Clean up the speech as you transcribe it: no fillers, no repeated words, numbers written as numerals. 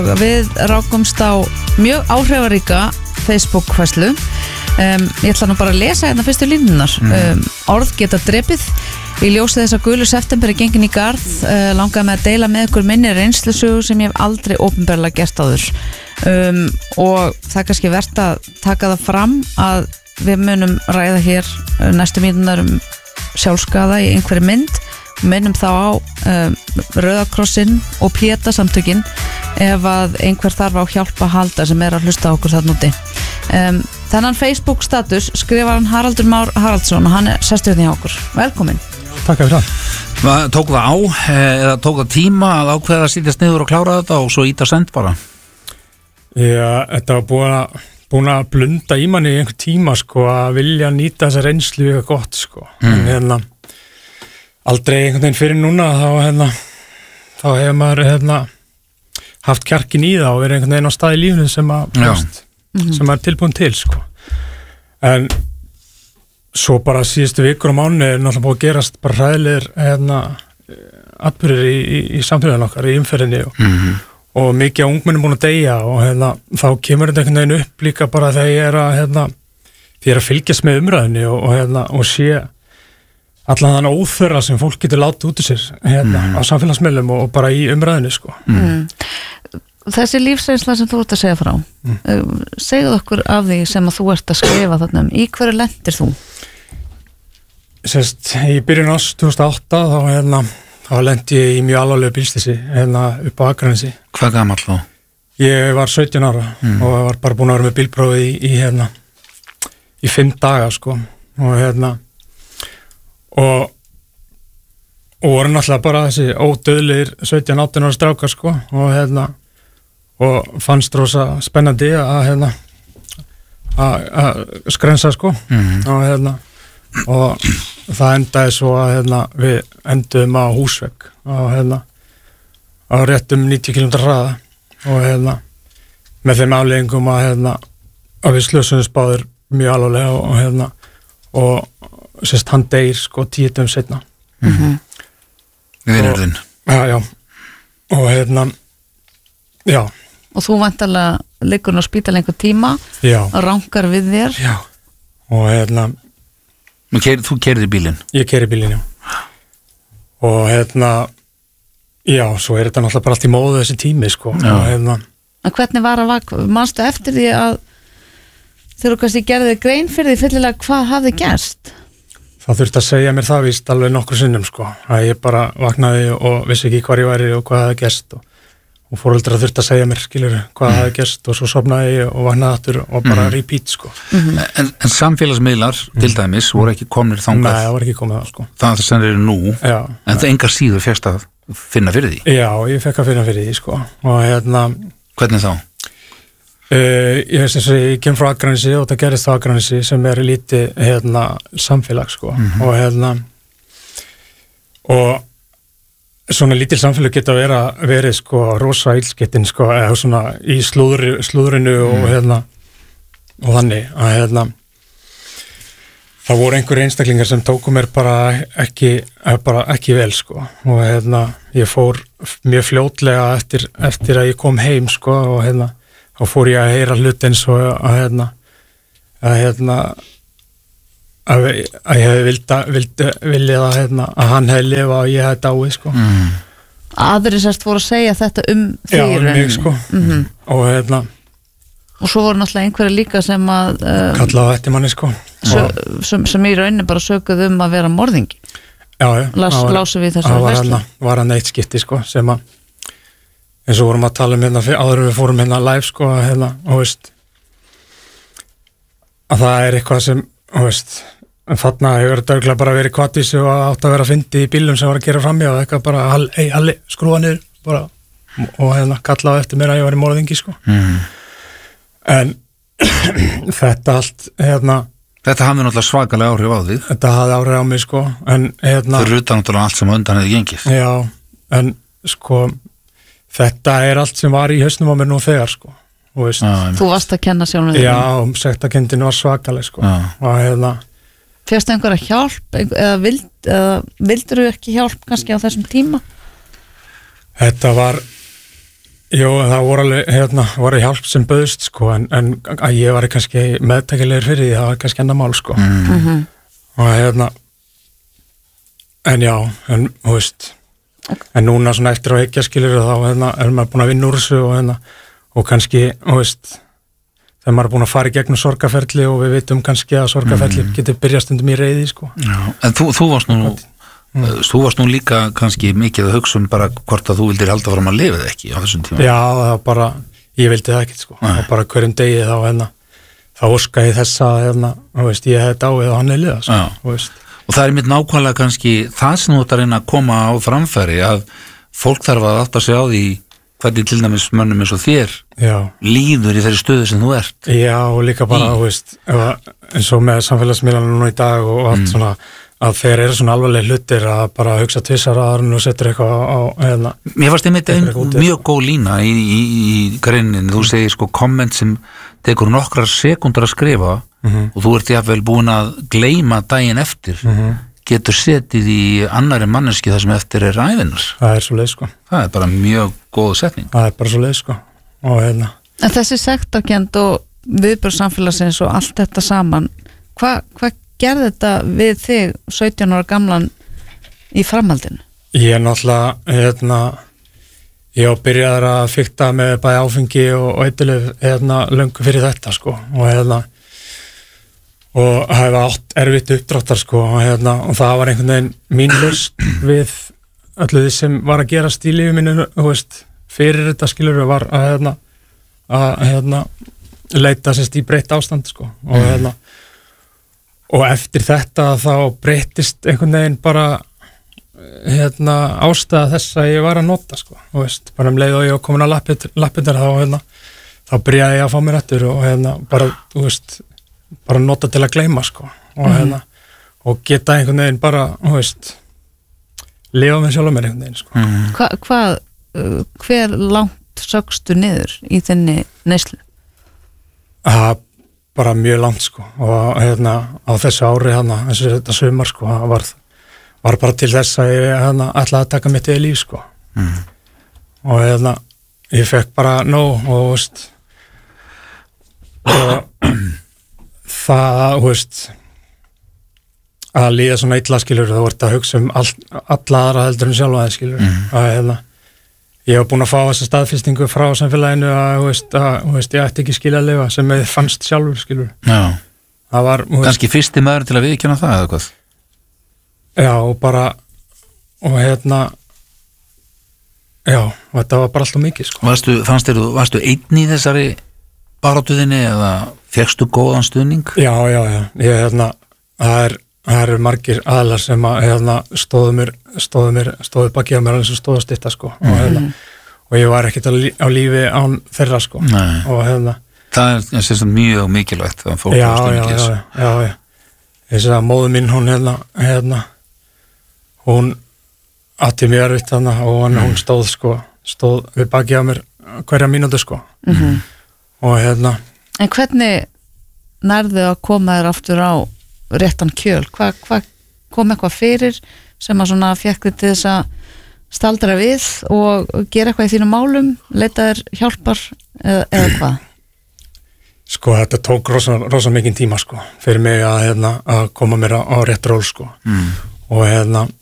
Við rákumst á mjög áhrifaríka Facebook-færslu. Ég ætla nú bara að lesa hérna fyrstu línunar. Orð geta drepið. Í ljósi þess að gulu september er gengin í garð, langaði með að deila með ykkur minni reynslusögu sem ég hef aldrei opinberlega gert áður. Og það er kannski vert að taka það fram að við munum ræða hér næstu mínútur sjálfskaða í einhverju mynd. Minnum þá á Rauða krossinn og Pieta samtökin ef að einhver þarf á hjálpa að halda sem er að hlusta á okkur þarna úti. Þennan Facebook status skrifar hann Haraldur Már Haraldsson og hann er sestur hjá okkur. Velkomin. Takk fyrir það. Tók það á eða tók það tíma að ákveða að sitjast niður og klára þetta og svo íta send bara? Já, þetta var búin að blunda í manni í einhver tíma sko, að vilja nýta þessa reynslu eitthvað gott sko. En aldrei einhvern veginn fyrir núna þá hefur maður haft kjarkin í það og verið einhvern veginn á stað í lífinu sem er tilbúin til sko. En svo bara síðustu vikur og mánuði er náttúrulega búið að gerast bara hræðilegir atburðir í samfélaginu okkar, í umferðinni og mikið af ungmennum búin að deyja og þá kemur þetta einhvern veginn upp líka bara þegar ég er að fylgjast með umræðinni og sé allan þann óþörra sem fólk getur látið út úr sér á samfélagsmiðlum og bara í umræðinni sko. Þessi lífsreynsla sem þú ert að segja frá, segðu okkur af því sem að þú ert að skrifa þarna í hverju lendir þú? Í byrjun árs 2008 þá lendi ég í mjög alvarlegu bílslysi upp á Akranesi. Hvað gamall þá? Ég var 17 ára og var bara búin að vera með bílprófið í 5 daga sko. Og voru náttúrulega bara þessi ódauðlegir 17-18 ára strákar sko og fannst rosa spennandi að skrensa sko og það endaði svo að við enduðum á Húsvegg á réttum 90 km hraða og með þeim afleggingum að við slösuðumst báðir mjög alvarlega og sérst hann deyr sko 10 dögum seinna Vinurðinn já og já og þú væntanlega liggur á spítala einhver tíma og rankar við þér já og þú keyrði bílinn? Ég keyrði bílinn, já og já, svo er þetta náttúrulega bara allt í móðu þessi tími sko og En hvernig var manstu eftir því að þegar þú kannski gerði grein fyrir því fyllilega hvað hafði gerst? Það þurfti að segja mér það víst alveg nokkru sinnum sko, að ég bara vaknaði og vissi ekki hvar ég væri og hvað hafði gerst og foreldrar þurfti að segja mér, skilur, hvað hafði gerst og svo sofnaði ég og vaknaði aftur og bara repeat sko. En samfélagsmiðlar til dæmis voru ekki komnir þangað? Nei, það voru ekki komið það sko. Það sem eru nú, já, en það engar síður fékkst að finna fyrir því? Já, ég fekk að finna fyrir því sko og Hvernig þá? Ég kem frá Akranesi og það gerist á Akranesi sem er lítið samfélag sko og svona lítil samfélag geta verið sko rosa illskettin sko eða svona í slúðrinu og þannig að það voru einhverjir einstaklingar sem tóku mér bara ekki vel sko og ég fór mjög fljótlega eftir að ég kom heim sko og þá fór ég að heyra hlut eins og að ég hefði viljað að hann hefði lifað og ég hefði dáið sko. Aðrir sérst voru að segja þetta þig? Já, mig sko og svo voru náttúrulega einhverja líka sem að kallaði eftir manni sko sem í rauninni bara sökuð að vera morðingi. Já, lásu við þessari veislu. Var hann eitt skipti sko sem að eins og vorum að tala áður við fórum live sko og veist að það er eitthvað sem þarna hefur þetta örugglega bara verið kvatvísi og átt að vera að fyndi í bílum sem var að gera frammi og eitthvað bara Halli, skrúa niður bara, og kallaði eftir mér að ég var í morðingi sko en þetta allt Þetta hafði náttúrulega svakalega áhrif á þig. Þetta hafði áhrif á mig sko en Fyrir utan náttúrulega allt sem undan hefði gengið. Já, en sko þetta er allt sem var í hausnum á mér nú þegar sko Þú varst að kenna sjálfum þér? Já, sektarkenndin var svakaleg sko og Fékkstu einhverja hjálp eða vildur þú ekki hjálp kannski á þessum tíma? Þetta var Jú, það voru alveg, voru hjálp sem bauðst, sko, en að ég var kannski meðtækilegur fyrir því, það var kannski enda mál, sko. Og en já, en, þú veist, en núna svona eftir á hyggja skilur þá, er maður búin að vinna úr þessu og kannski, þú veist, þegar maður er búin að fara í gegnum sorgarferli og við vitum kannski að sorgarferli getur byrjað stundum í reiði, sko. Já, en þú varst nú líka kannski mikið að hugsa bara hvort að þú vildir halda fram að lifa það ekki á þessum tíma. Já, það var bara, ég vildi það ekki, sko. Það var bara hverjum degi þá óska ég þess að, þú veist, ég hefði dáið og hann er liða, sko, þú veist. Og það er mitt nákvæmlega kannski það sem þú ert að reyna að koma á framfæri að fólk þarf að átta sig á því hvernig til dæmis mönnum eins og þér líður í þeirri stöðu sem þú ert. Já, og líka bara, þú veist, eins og með samfélagsmiðlana núna í dag og allt svona, að þeir eru svona alvarleg hlutir að bara hugsa tvissar aðra og setur eitthvað á Mér fannst einmitt mjög góð lína í greininu, þú segir sko komment sem tekur nokkrar sekúndur að skrifa og þú ert jafnvel búin að gleyma daginn eftir getur setið í annari manneski þar sem eftir er ævinar. Það er svo leið, sko. Það er bara mjög góð setning. Það er bara svo leið, sko. Og En þessi sektarkennd og viðbrögð samfélagsins og allt þetta saman, hvað gerði þetta við þig 17 ára gamlan í framhaldinu? Ég náttúrulega, ég byrjaði að fikta með bæði áfengi og eitthvað löngu fyrir þetta, sko, og hafa átt erfitt uppdráttar, sko, og það var einhvern veginn mín lausn við öllu því sem var að gerast í lífi mínu, þú veist, fyrir þetta skilur var að leita sérst í breytt ástand, sko, og eftir þetta þá breyttist einhvern veginn bara ástæða þess að ég var að nota, sko, þú veist, bara leið og ég var komin að lappirnar þá byrjaði ég að fá mér eftir og bara, þú veist, bara nota til að gleyma, sko, og geta einhvern veginn bara, þú veist, lifa með sjálf mér einhvern veginn, sko. Hver langt sögstu niður í þinni neyslu? Bara mjög langt, sko, og á þessu ári þetta sumar, sko, var bara til þess að ég ætlaði að taka mitt í líf, sko, og ég fekk bara nóg og, veist, og það, þú veist, að líða svona illa, skilur, þá vart að hugsa alla aðra heldur en sjálfa það, skilur, að ég hef búin að fá þessa staðfestingu frá samfélaginu að, þú veist, ég ætti ekki skilja að lifa sem ég fannst sjálfur, skilur. Já. Það var, kannski fyrsti maður til að viðurkenna það, eða hvað? Já, og bara, og já, þetta var bara alltaf mikið, sko. Varstu einn í þessari baráttuðinni eða fékkstu góðan stuðning? Já, það eru margir aðlar sem að stóðu baki á mér eins og stóðu stitta, sko, og ég var ekkert á lífi án þeirra, sko. Nei. Og það er sérstaklega mjög mikilvægt að fólk já, þess að móðu mín, hún átti mjög erfitt og hún stóð við baki á mér hverja mínútu, sko. Og En hvernig nærðu að koma þér aftur á réttan kjöl? Hvað kom eitthvað fyrir sem að svona fékk þig til þess að staldra við og gera eitthvað í þínum málum, leita þér hjálpar eða hvað? Sko, þetta tók rosa mikinn tíma, sko, fyrir mig að koma mér á rétt ról, sko, og